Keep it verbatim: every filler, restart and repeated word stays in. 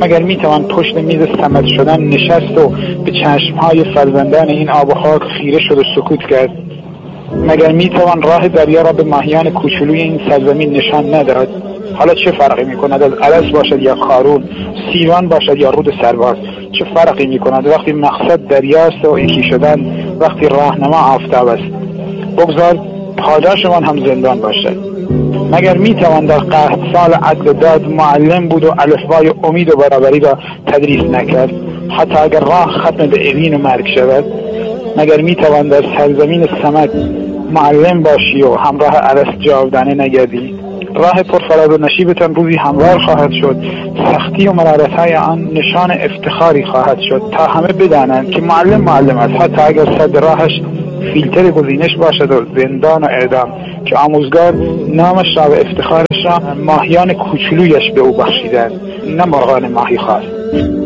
مگر میتوان پشت میز صمد شدن نشست و به چشمهای فرزندان این آب و خاک خیره شد و سکوت کرد؟ مگر میتوان راه دریا را به ماهیان کوچولوی این سرزمین نشان نداد؟ حالا چه فرقی میکند از ارس باشد یا قارون، سیوان باشد یا رود سرباز؟ چه فرقی میکند وقتی مقصد دریاست و یکی شدن، وقتی راهنما آفتاب است؟ بگذار پاداشمان هم زندان باشد. مگر میتوان در قحط سال عدل داد معلم بود و الفبای امید و برابری را تدریس نکرد، حتی اگر راه ختم به اوین و مرگ شود؟ مگر میتوان در سرزمین صمد معلم باشی و همراه ارس جاودانه نگردی؟ راه پرفراز و نشیبتان روزی هموار خواهد شد، سختی و مرارت‌های آن نشان افتخاری خواهد شد تا همه بدانند که معلم معلم است، حتی اگر صد راهش فیلتر گزینش باشد و زندان و اعدام، که آموزگار نامش را و افتخارش را ماهیان کوچولویش به او بخشیدند، نه مرغان ماهی خواست.